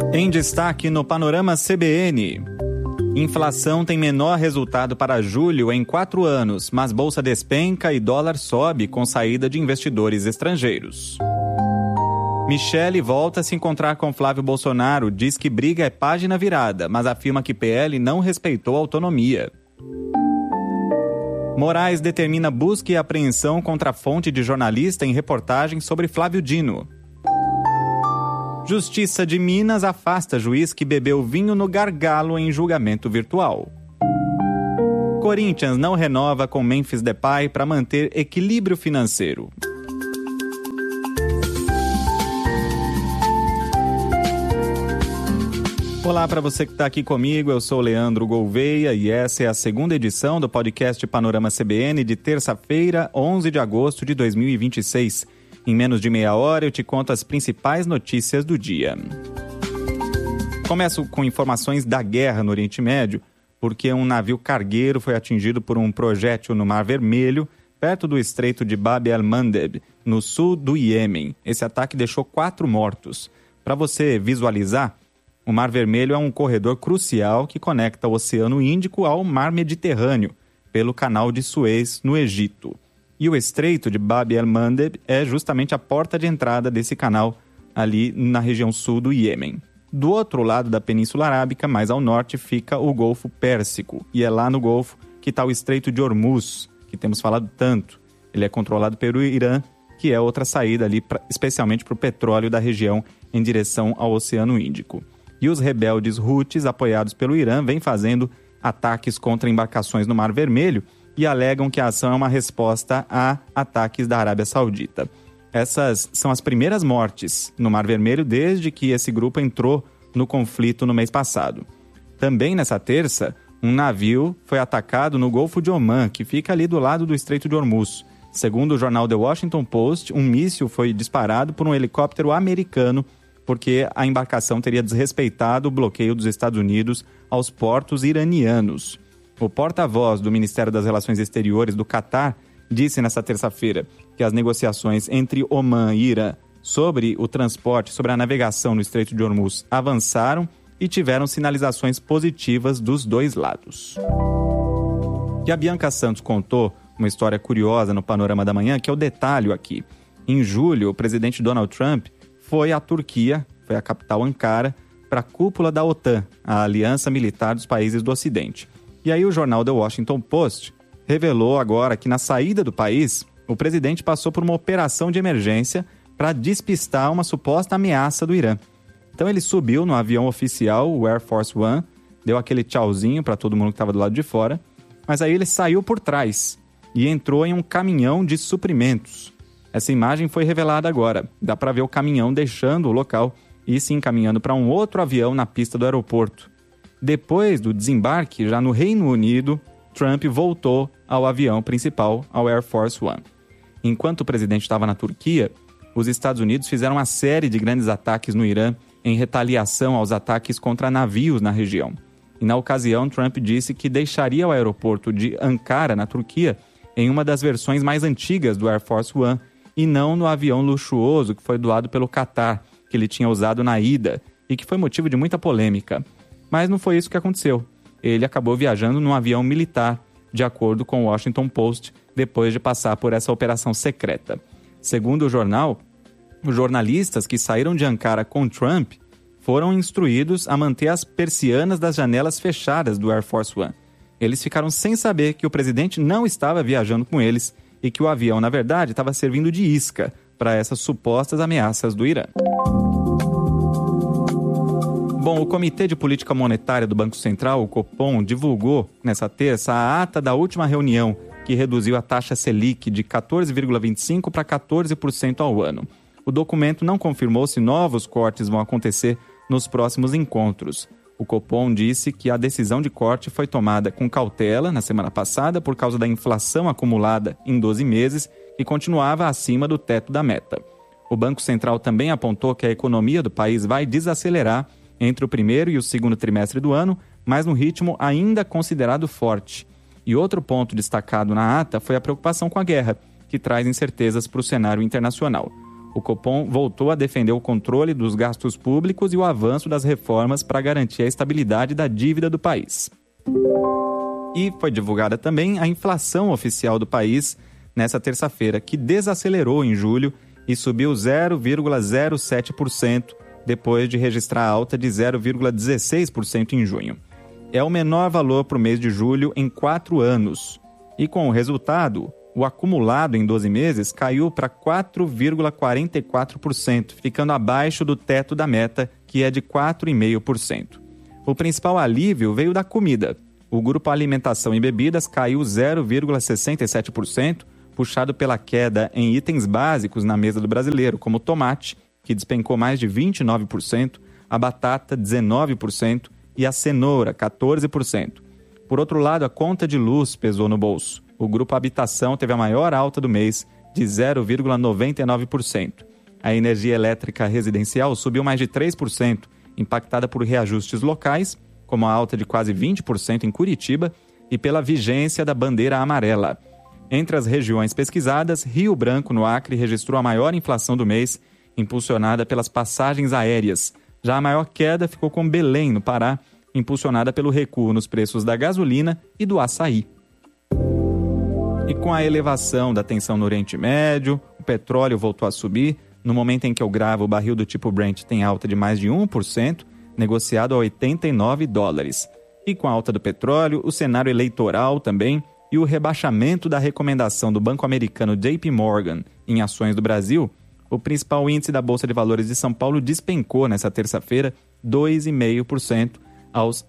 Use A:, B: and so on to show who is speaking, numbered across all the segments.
A: Em destaque no Panorama CBN. Inflação tem menor resultado para julho em 4 anos, mas bolsa despenca e dólar sobe com saída de investidores estrangeiros. Michele volta a se encontrar com Flávio Bolsonaro, diz que briga é página virada, mas afirma que PL não respeitou a autonomia. Moraes determina busca e apreensão contra a fonte de jornalista em reportagem sobre Flávio Dino. Justiça de Minas afasta juiz que bebeu vinho no gargalo em julgamento virtual. Corinthians não renova com Memphis Depay para manter equilíbrio financeiro. Olá para você que está aqui comigo, eu sou Leandro Gouveia e essa é a segunda edição do podcast Panorama CBN de terça-feira, 11 de agosto de 2026. Em menos de meia hora eu te conto as principais notícias do dia. Começo com informações da guerra no Oriente Médio, porque um navio cargueiro foi atingido por um projétil no Mar Vermelho, perto do Estreito de Bab el-Mandeb, no sul do Iêmen. Esse ataque deixou 4 mortos. Para você visualizar, o Mar Vermelho é um corredor crucial que conecta o Oceano Índico ao Mar Mediterrâneo, pelo Canal de Suez, no Egito. E o Estreito de Bab el-Mandeb é justamente a porta de entrada desse canal, ali na região sul do Iêmen. Do outro lado da Península Arábica, mais ao norte, fica o Golfo Pérsico. E é lá no Golfo que está o Estreito de Hormuz, que temos falado tanto. Ele é controlado pelo Irã, que é outra saída ali, especialmente para o petróleo da região em direção ao Oceano Índico. E os rebeldes Houthis, apoiados pelo Irã, vêm fazendo ataques contra embarcações no Mar Vermelho e alegam que a ação é uma resposta a ataques da Arábia Saudita. Essas são as primeiras mortes no Mar Vermelho desde que esse grupo entrou no conflito no mês passado. Também nessa terça, um navio foi atacado no Golfo de Omã, que fica ali do lado do Estreito de Hormuz. Segundo o jornal The Washington Post, um míssil foi disparado por um helicóptero americano porque a embarcação teria desrespeitado o bloqueio dos Estados Unidos aos portos iranianos. O porta-voz do Ministério das Relações Exteriores do Catar disse nesta terça-feira que as negociações entre Omã e Irã sobre o transporte, sobre a navegação no Estreito de Hormuz avançaram e tiveram sinalizações positivas dos dois lados. E a Bianca Santos contou uma história curiosa no Panorama da Manhã, que eu detalho aqui. Em julho, o presidente Donald Trump foi à Turquia, foi à capital Ankara, para a cúpula da OTAN, a aliança militar dos países do Ocidente. E aí o jornal The Washington Post revelou agora que na saída do país, o presidente passou por uma operação de emergência para despistar uma suposta ameaça do Irã. Então ele subiu no avião oficial, o Air Force One, deu aquele tchauzinho para todo mundo que estava do lado de fora, mas aí ele saiu por trás e entrou em um caminhão de suprimentos. Essa imagem foi revelada agora. Dá para ver o caminhão deixando o local e se encaminhando para um outro avião na pista do aeroporto. Depois do desembarque, já no Reino Unido, Trump voltou ao avião principal, ao Air Force One. Enquanto o presidente estava na Turquia, os Estados Unidos fizeram uma série de grandes ataques no Irã em retaliação aos ataques contra navios na região. E na ocasião, Trump disse que deixaria o aeroporto de Ankara, na Turquia, em uma das versões mais antigas do Air Force One e não no avião luxuoso que foi doado pelo Catar, que ele tinha usado na ida e que foi motivo de muita polêmica. Mas não foi isso que aconteceu. Ele acabou viajando num avião militar, de acordo com o Washington Post, depois de passar por essa operação secreta. Segundo o jornal, os jornalistas que saíram de Ankara com Trump foram instruídos a manter as persianas das janelas fechadas do Air Force One. Eles ficaram sem saber que o presidente não estava viajando com eles e que o avião, na verdade, estava servindo de isca para essas supostas ameaças do Irã. Bom, o Comitê de Política Monetária do Banco Central, o Copom, divulgou nessa terça a ata da última reunião que reduziu a taxa Selic de 14,25% para 14% ao ano. O documento não confirmou se novos cortes vão acontecer nos próximos encontros. O Copom disse que a decisão de corte foi tomada com cautela na semana passada por causa da inflação acumulada em 12 meses e continuava acima do teto da meta. O Banco Central também apontou que a economia do país vai desacelerar entre o primeiro e o segundo trimestre do ano, mas num ritmo ainda considerado forte. E outro ponto destacado na ata foi a preocupação com a guerra, que traz incertezas para o cenário internacional. O Copom voltou a defender o controle dos gastos públicos e o avanço das reformas para garantir a estabilidade da dívida do país. E foi divulgada também a inflação oficial do país nessa terça-feira, que desacelerou em julho e subiu 0,07%, depois de registrar alta de 0,16% em junho. É o menor valor para o mês de julho em 4 anos. E com o resultado, o acumulado em 12 meses caiu para 4,44%, ficando abaixo do teto da meta, que é de 4,5%. O principal alívio veio da comida. O grupo Alimentação e Bebidas caiu 0,67%, puxado pela queda em itens básicos na mesa do brasileiro, como o tomate, que despencou mais de 29%, a batata, 19%, e a cenoura, 14%. Por outro lado, a conta de luz pesou no bolso. O grupo Habitação teve a maior alta do mês, de 0,99%. A energia elétrica residencial subiu mais de 3%, impactada por reajustes locais, como a alta de quase 20% em Curitiba, e pela vigência da bandeira amarela. Entre as regiões pesquisadas, Rio Branco, no Acre, registrou a maior inflação do mês, impulsionada pelas passagens aéreas. Já a maior queda ficou com Belém, no Pará, impulsionada pelo recuo nos preços da gasolina e do açaí. E com a elevação da tensão no Oriente Médio, o petróleo voltou a subir. No momento em que eu gravo, o barril do tipo Brent tem alta de mais de 1%, negociado a $89. E com a alta do petróleo, o cenário eleitoral também e o rebaixamento da recomendação do banco americano JP Morgan em ações do Brasil, o principal índice da Bolsa de Valores de São Paulo despencou nesta terça-feira 2,5% aos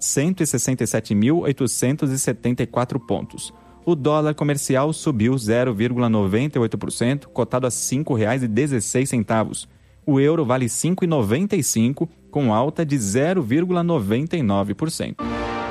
A: 167.874 pontos. O dólar comercial subiu 0,98%, cotado a R$ 5,16. O euro vale R$ 5,95, com alta de 0,99%.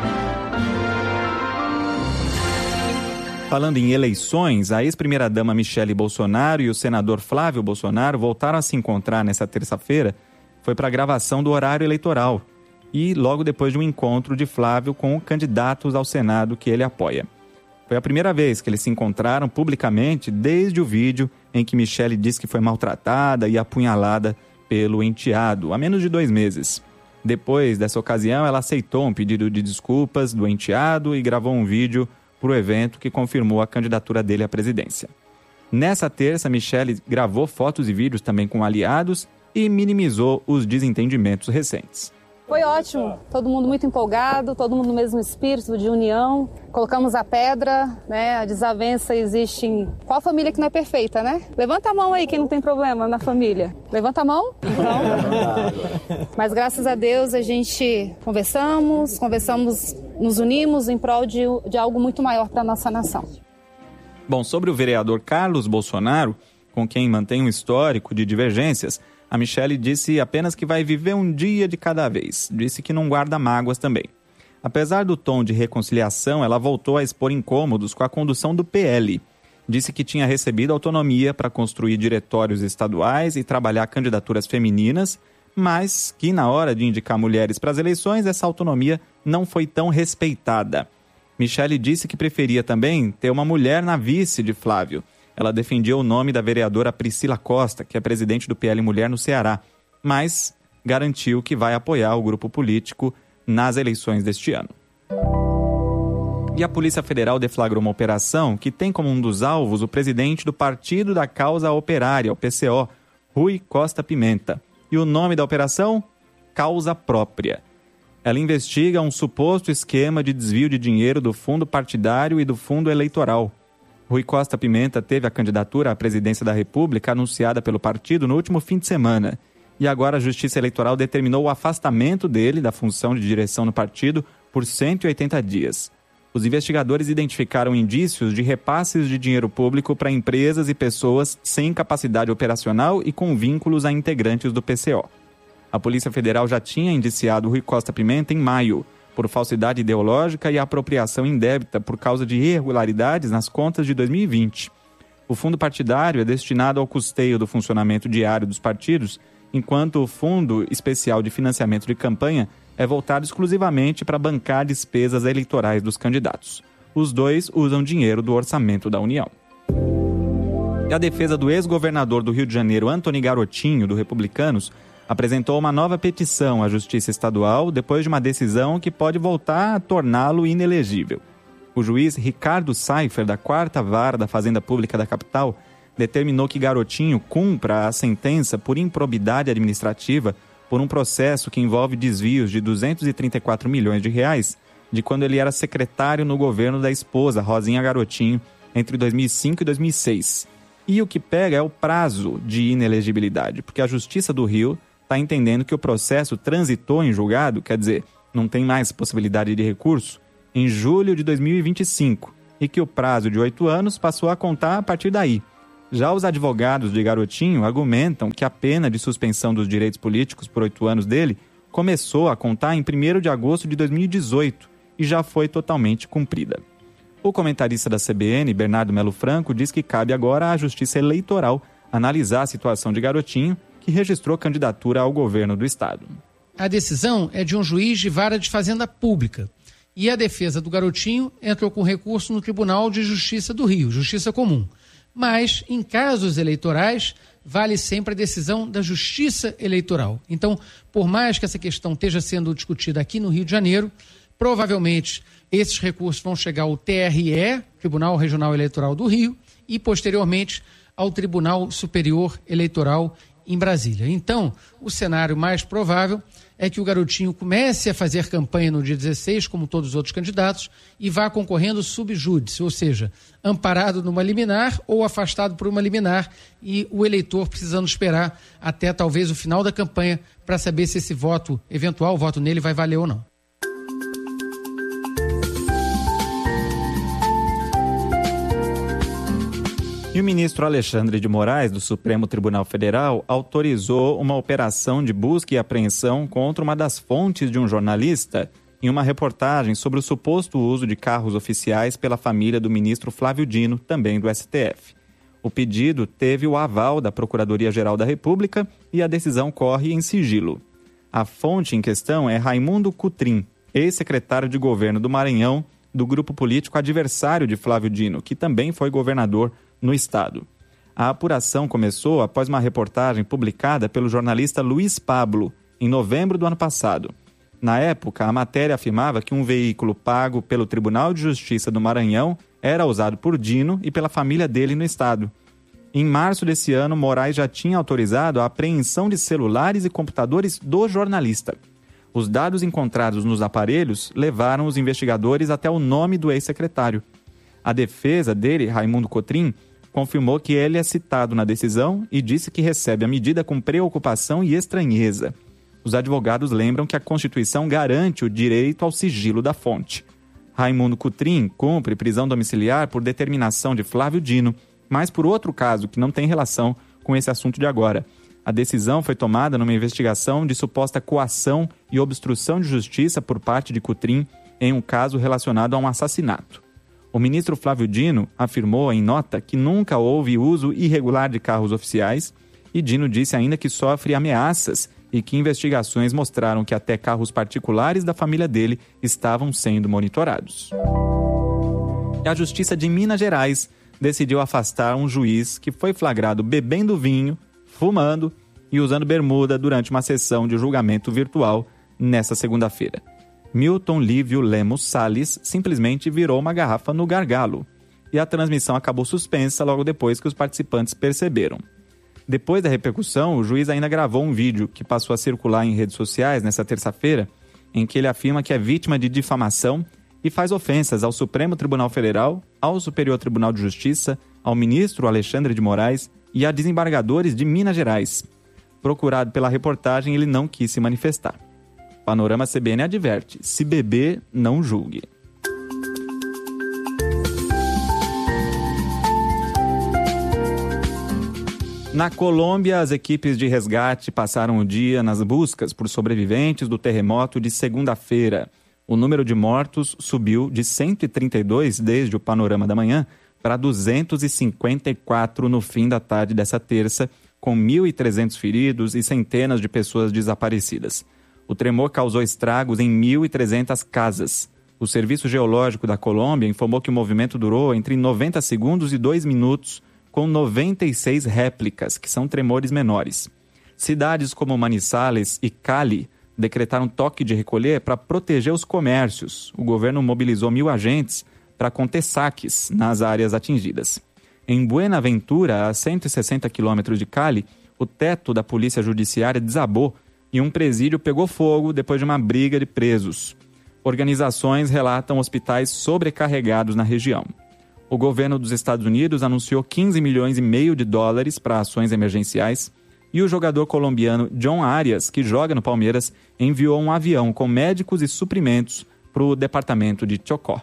A: Falando em eleições, a ex-primeira-dama Michele Bolsonaro e o senador Flávio Bolsonaro voltaram a se encontrar nessa terça-feira. Foi para a gravação do horário eleitoral e logo depois de um encontro de Flávio com candidatos ao Senado que ele apoia. Foi a primeira vez que eles se encontraram publicamente desde o vídeo em que Michele disse que foi maltratada e apunhalada pelo enteado há menos de 2 meses. Depois dessa ocasião, ela aceitou um pedido de desculpas do enteado e gravou um vídeo para o evento que confirmou a candidatura dele à presidência. Nessa terça, Michele gravou fotos e vídeos também com aliados e minimizou os desentendimentos recentes.
B: Foi ótimo, todo mundo muito empolgado, todo mundo no mesmo espírito de união. Colocamos a pedra, né? A desavença existe em... Qual família que não é perfeita, né? Levanta a mão aí quem não tem problema na família. Levanta a mão? Então... Mas graças a Deus a gente conversamos, nos unimos em prol de algo muito maior para a nossa nação.
A: Bom, sobre o vereador Carlos Bolsonaro, com quem mantém um histórico de divergências, a Michele disse apenas que vai viver um dia de cada vez. Disse que não guarda mágoas também. Apesar do tom de reconciliação, ela voltou a expor incômodos com a condução do PL. Disse que tinha recebido autonomia para construir diretórios estaduais e trabalhar candidaturas femininas, mas que na hora de indicar mulheres para as eleições, essa autonomia não foi tão respeitada. Michele disse que preferia também ter uma mulher na vice de Flávio. Ela defendia o nome da vereadora Priscila Costa, que é presidente do PL Mulher no Ceará, mas garantiu que vai apoiar o grupo político nas eleições deste ano. E a Polícia Federal deflagrou uma operação que tem como um dos alvos o presidente do Partido da Causa Operária, o PCO, Rui Costa Pimenta. E o nome da operação? Causa Própria. Ela investiga um suposto esquema de desvio de dinheiro do fundo partidário e do fundo eleitoral. Rui Costa Pimenta teve a candidatura à presidência da República anunciada pelo partido no último fim de semana. E agora a Justiça Eleitoral determinou o afastamento dele da função de direção no partido por 180 dias. Os investigadores identificaram indícios de repasses de dinheiro público para empresas e pessoas sem capacidade operacional e com vínculos a integrantes do PCO. A Polícia Federal já tinha indiciado Rui Costa Pimenta em maio, por falsidade ideológica e apropriação indébita por causa de irregularidades nas contas de 2020. O fundo partidário é destinado ao custeio do funcionamento diário dos partidos, enquanto o Fundo Especial de Financiamento de Campanha é voltado exclusivamente para bancar despesas eleitorais dos candidatos. Os dois usam dinheiro do orçamento da União. E a defesa do ex-governador do Rio de Janeiro, Antony Garotinho, do Republicanos, apresentou uma nova petição à Justiça Estadual depois de uma decisão que pode voltar a torná-lo inelegível. O juiz Ricardo Seifer, da 4ª Vara da Fazenda Pública da capital, determinou que Garotinho cumpra a sentença por improbidade administrativa por um processo que envolve desvios de 234 milhões de reais de quando ele era secretário no governo da esposa, Rosinha Garotinho, entre 2005 e 2006. E o que pega é o prazo de inelegibilidade, porque a Justiça do Rio está entendendo que o processo transitou em julgado, quer dizer, não tem mais possibilidade de recurso, em julho de 2025, e que o prazo de 8 anos passou a contar a partir daí. Já os advogados de Garotinho argumentam que a pena de suspensão dos direitos políticos por 8 anos dele começou a contar em 1º de agosto de 2018 e já foi totalmente cumprida. O comentarista da CBN, Bernardo Melo Franco, diz que cabe agora à Justiça Eleitoral analisar a situação de Garotinho, que registrou candidatura ao governo do estado.
C: A decisão é de um juiz de vara de fazenda pública. E a defesa do Garotinho entrou com recurso no Tribunal de Justiça do Rio, Justiça Comum. Mas, em casos eleitorais, vale sempre a decisão da Justiça Eleitoral. Então, por mais que essa questão esteja sendo discutida aqui no Rio de Janeiro, provavelmente esses recursos vão chegar ao TRE, Tribunal Regional Eleitoral do Rio, e posteriormente ao Tribunal Superior Eleitoral em Brasília. Então, o cenário mais provável é que o Garotinho comece a fazer campanha no dia 16, como todos os outros candidatos, e vá concorrendo sub judice, ou seja, amparado numa liminar ou afastado por uma liminar, e o eleitor precisando esperar até talvez o final da campanha para saber se esse voto, eventual voto nele, vai valer ou não.
A: E o ministro Alexandre de Moraes, do Supremo Tribunal Federal, autorizou uma operação de busca e apreensão contra uma das fontes de um jornalista em uma reportagem sobre o suposto uso de carros oficiais pela família do ministro Flávio Dino, também do STF. O pedido teve o aval da Procuradoria-Geral da República e a decisão corre em sigilo. A fonte em questão é Raimundo Cotrim, ex-secretário de governo do Maranhão, do grupo político adversário de Flávio Dino, que também foi governador no estado. A apuração começou após uma reportagem publicada pelo jornalista Luiz Pablo, em novembro do ano passado. Na época, a matéria afirmava que um veículo pago pelo Tribunal de Justiça do Maranhão era usado por Dino e pela família dele no estado. Em março desse ano, Moraes já tinha autorizado a apreensão de celulares e computadores do jornalista. Os dados encontrados nos aparelhos levaram os investigadores até o nome do ex-secretário. A defesa dele, Raimundo Cotrim, confirmou que ele é citado na decisão e disse que recebe a medida com preocupação e estranheza. Os advogados lembram que a Constituição garante o direito ao sigilo da fonte. Raimundo Cotrim cumpre prisão domiciliar por determinação de Flávio Dino, mas por outro caso que não tem relação com esse assunto de agora. A decisão foi tomada numa investigação de suposta coação e obstrução de justiça por parte de Cotrim em um caso relacionado a um assassinato. O ministro Flávio Dino afirmou em nota que nunca houve uso irregular de carros oficiais e Dino disse ainda que sofre ameaças e que investigações mostraram que até carros particulares da família dele estavam sendo monitorados. E a Justiça de Minas Gerais decidiu afastar um juiz que foi flagrado bebendo vinho, fumando e usando bermuda durante uma sessão de julgamento virtual nesta segunda-feira. Milton Lívio Lemos Salles simplesmente virou uma garrafa no gargalo e a transmissão acabou suspensa logo depois que os participantes perceberam. Depois da repercussão, o juiz ainda gravou um vídeo que passou a circular em redes sociais nesta terça-feira, em que ele afirma que é vítima de difamação e faz ofensas ao Supremo Tribunal Federal, ao Superior Tribunal de Justiça, ao ministro Alexandre de Moraes e a desembargadores de Minas Gerais. Procurado pela reportagem, ele não quis se manifestar. Panorama CBN adverte: se beber, não julgue. Na Colômbia, as equipes de resgate passaram o dia nas buscas por sobreviventes do terremoto de segunda-feira. O número de mortos subiu de 132 desde o Panorama da Manhã para 254 no fim da tarde dessa terça, com 1.300 feridos e centenas de pessoas desaparecidas. O tremor causou estragos em 1.300 casas. O Serviço Geológico da Colômbia informou que o movimento durou entre 90 segundos e 2 minutos, com 96 réplicas, que são tremores menores. Cidades como Manizales e Cali decretaram toque de recolher para proteger os comércios. O governo mobilizou 1.000 agentes para conter saques nas áreas atingidas. Em Buenaventura, a 160 quilômetros de Cali, o teto da polícia judiciária desabou e um presídio pegou fogo depois de uma briga de presos. Organizações relatam hospitais sobrecarregados na região. O governo dos Estados Unidos anunciou 15 milhões e meio de dólares para ações emergenciais e o jogador colombiano John Arias, que joga no Palmeiras, enviou um avião com médicos e suprimentos para o departamento de Chocó.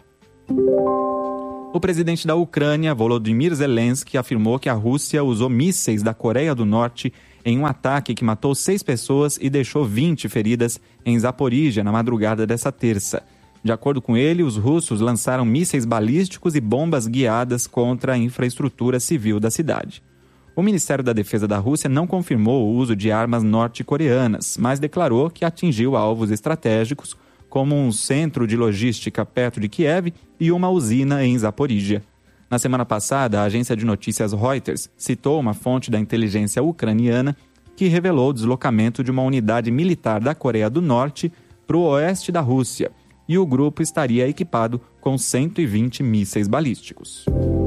A: O presidente da Ucrânia, Volodymyr Zelensky, afirmou que a Rússia usou mísseis da Coreia do Norte em um ataque que matou 6 pessoas e deixou 20 feridas em Zaporíjia na madrugada dessa terça. De acordo com ele, os russos lançaram mísseis balísticos e bombas guiadas contra a infraestrutura civil da cidade. O Ministério da Defesa da Rússia não confirmou o uso de armas norte-coreanas, mas declarou que atingiu alvos estratégicos, como um centro de logística perto de Kiev e uma usina em Zaporíjia. Na semana passada, a agência de notícias Reuters citou uma fonte da inteligência ucraniana que revelou o deslocamento de uma unidade militar da Coreia do Norte para o oeste da Rússia, e o grupo estaria equipado com 120 mísseis balísticos.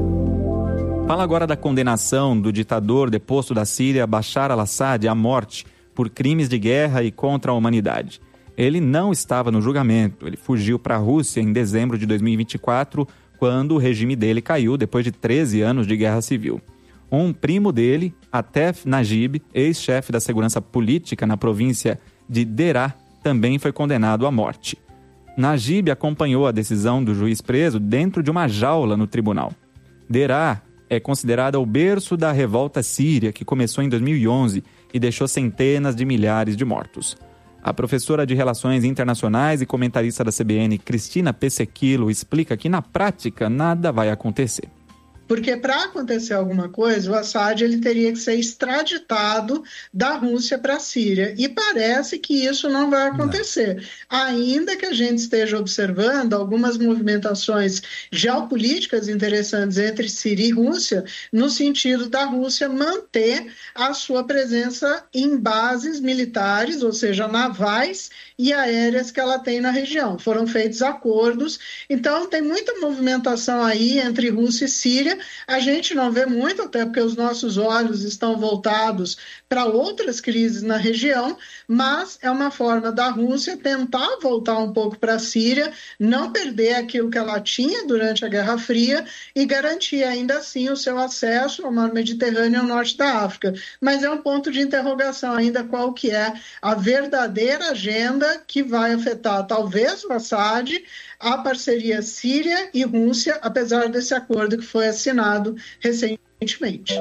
A: Fala agora da condenação do ditador deposto da Síria, Bashar al-Assad, à morte por crimes de guerra e contra a humanidade. Ele não estava no julgamento. Ele fugiu para a Rússia em dezembro de 2024, quando o regime dele caiu depois de 13 anos de guerra civil. Um primo dele, Atef Najib, ex-chefe da segurança política na província de Derá, também foi condenado à morte. Najib acompanhou a decisão do juiz preso dentro de uma jaula no tribunal. Derá é considerada o berço da revolta síria, que começou em 2011 e deixou centenas de milhares de mortos. A professora de Relações Internacionais e comentarista da CBN, Cristina Pesequilo, explica que, na prática, nada vai acontecer.
D: Porque para acontecer alguma coisa, o Assad ele teria que ser extraditado da Rússia para a Síria. E parece que isso não vai acontecer. Não. Ainda que a gente esteja observando algumas movimentações geopolíticas interessantes entre Síria e Rússia, no sentido da Rússia manter a sua presença em bases militares, ou seja, navais e aéreas que ela tem na região. Foram feitos acordos. Então, tem muita movimentação aí entre Rússia e Síria. A gente não vê muito, até porque os nossos olhos estão voltados para outras crises na região, mas é uma forma da Rússia tentar voltar um pouco para a Síria, não perder aquilo que ela tinha durante a Guerra Fria e garantir ainda assim o seu acesso ao mar Mediterrâneo e ao norte da África. Mas é um ponto de interrogação ainda qual que é a verdadeira agenda que vai afetar talvez o Assad, a parceria Síria e Rússia, apesar desse acordo que foi assinado recentemente.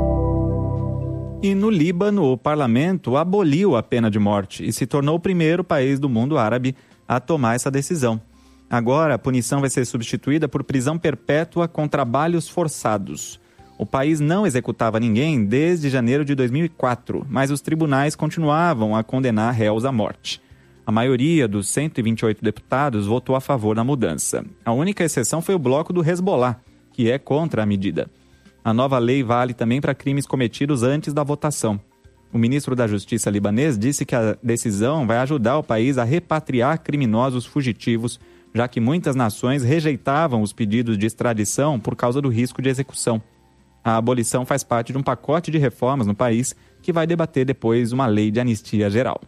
A: E no Líbano, o parlamento aboliu a pena de morte e se tornou o primeiro país do mundo árabe a tomar essa decisão. Agora, a punição vai ser substituída por prisão perpétua com trabalhos forçados. O país não executava ninguém desde janeiro de 2004, mas os tribunais continuavam a condenar réus à morte. A maioria dos 128 deputados votou a favor da mudança. A única exceção foi o bloco do Hezbollah, que é contra a medida. A nova lei vale também para crimes cometidos antes da votação. O ministro da Justiça libanês disse que a decisão vai ajudar o país a repatriar criminosos fugitivos, já que muitas nações rejeitavam os pedidos de extradição por causa do risco de execução. A abolição faz parte de um pacote de reformas no país que vai debater depois uma lei de anistia geral.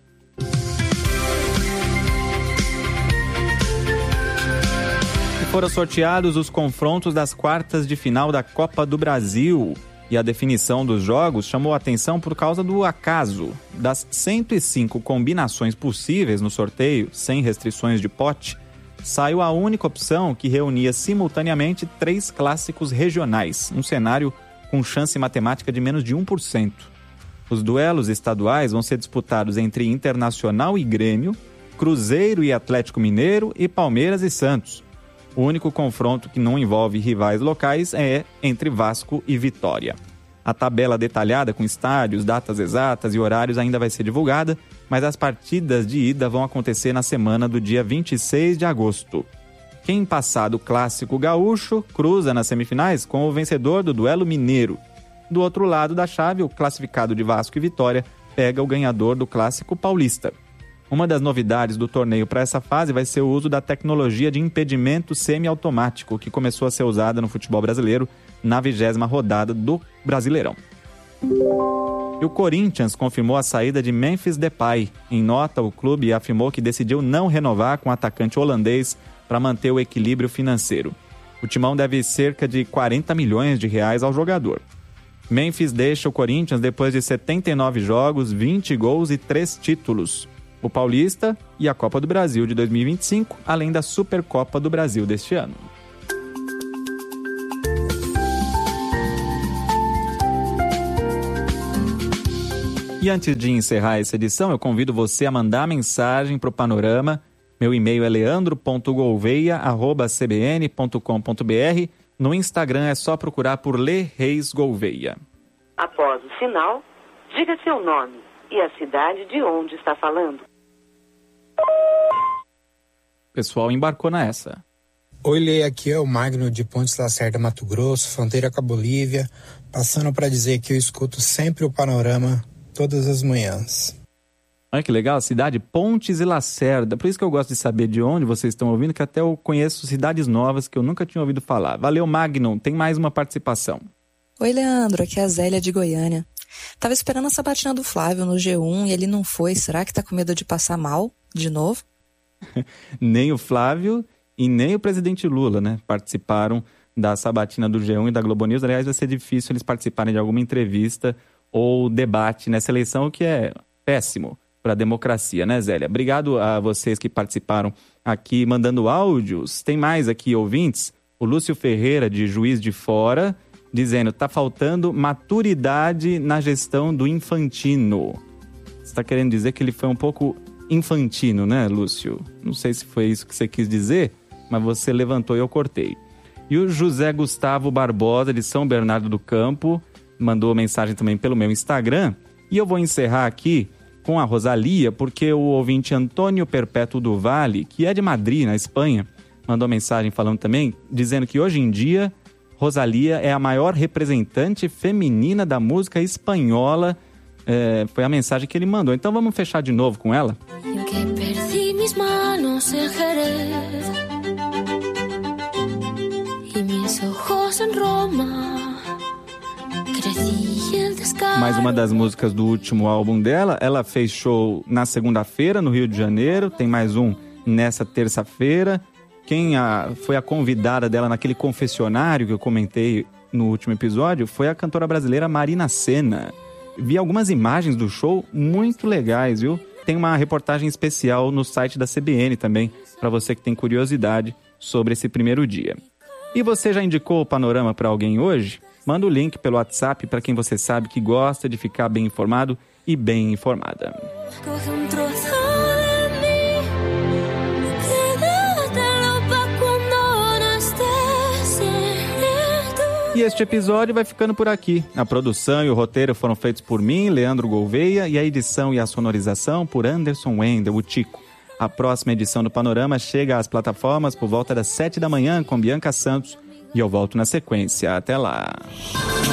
A: Foram sorteados os confrontos das quartas de final da Copa do Brasil e a definição dos jogos chamou a atenção por causa do acaso. Das 105 combinações possíveis no sorteio, sem restrições de pote, saiu a única opção que reunia simultaneamente 3 clássicos regionais, um cenário com chance matemática de menos de 1%. Os duelos estaduais vão ser disputados entre Internacional e Grêmio, Cruzeiro e Atlético Mineiro e Palmeiras e Santos. O único confronto que não envolve rivais locais é entre Vasco e Vitória. A tabela detalhada com estádios, datas exatas e horários ainda vai ser divulgada, mas as partidas de ida vão acontecer na semana do dia 26 de agosto. Quem passar do Clássico Gaúcho cruza nas semifinais com o vencedor do duelo mineiro. Do outro lado da chave, o classificado de Vasco e Vitória pega o ganhador do Clássico Paulista. Uma das novidades do torneio para essa fase vai ser o uso da tecnologia de impedimento semiautomático, que começou a ser usada no futebol brasileiro na 20ª rodada do Brasileirão. E o Corinthians confirmou a saída de Memphis Depay. Em nota, o clube afirmou que decidiu não renovar com o atacante holandês para manter o equilíbrio financeiro. O timão deve cerca de 40 milhões de reais ao jogador. Memphis deixa o Corinthians depois de 79 jogos, 20 gols e 3 títulos. O Paulista e a Copa do Brasil de 2025, além da Supercopa do Brasil deste ano. E antes de encerrar essa edição, eu convido você a mandar mensagem para o Panorama. Meu e-mail é leandro.gouveia@cbn.com.br. No Instagram é só procurar por Lê Reis Gouveia.
E: Após o sinal, diga seu nome e a cidade de onde está falando.
A: O pessoal embarcou nessa.
F: Oi, Lê, aqui é o Magno de Pontes Lacerda, Mato Grosso, fronteira com a Bolívia, passando para dizer que eu escuto sempre o Panorama todas as manhãs.
A: Olha que legal, cidade Pontes e Lacerda. Por isso que eu gosto de saber de onde vocês estão ouvindo, que até eu conheço cidades novas que eu nunca tinha ouvido falar. Valeu, Magno. Tem mais uma participação.
G: Oi, Leandro. Aqui é a Zélia de Goiânia. Tava esperando a sabatina do Flávio no G1 e ele não foi. Será que tá com medo de passar mal de novo?
A: Nem o Flávio e nem o presidente Lula, né? Participaram da sabatina do G1 e da Globo News. Aliás, vai ser difícil eles participarem de alguma entrevista ou debate nessa eleição, o que é péssimo para a democracia, né, Zélia? Obrigado a vocês que participaram aqui mandando áudios. Tem mais aqui, ouvintes. O Lúcio Ferreira, de Juiz de Fora, dizendo: tá faltando maturidade na gestão do Infantino. Você está querendo dizer que ele foi um pouco infantino, né, Lúcio? Não sei se foi isso que você quis dizer, mas você levantou e eu cortei. E o José Gustavo Barbosa, de São Bernardo do Campo, mandou mensagem também pelo meu Instagram. E eu vou encerrar aqui com a Rosalia, porque o ouvinte Antônio Perpétuo do Vale, que é de Madrid, na Espanha, mandou mensagem falando também, dizendo que hoje em dia Rosalia é a maior representante feminina da música espanhola. Foi a mensagem que ele mandou. Então vamos fechar de novo com ela.
H: Eu que perdi mis manos en Jerez y mis ojos en Roma.
A: Mais uma das músicas do último álbum dela. Ela fez show na segunda-feira no Rio de Janeiro. Tem mais um nessa terça-feira. Quem foi a convidada dela naquele confessionário que eu comentei no último episódio foi a cantora brasileira Marina Sena. Vi algumas imagens do show muito legais, viu? Tem uma reportagem especial no site da CBN também, para você que tem curiosidade sobre esse primeiro dia. E você já indicou o Panorama para alguém hoje? Manda o link pelo WhatsApp para quem você sabe que gosta de ficar bem informado e bem informada. E este episódio vai ficando por aqui. A produção e o roteiro foram feitos por mim, Leandro Gouveia, e a edição e a sonorização por Anderson Wendel, o Tico. A próxima edição do Panorama chega às plataformas por volta das 7 da manhã com Bianca Santos e eu volto na sequência. Até lá!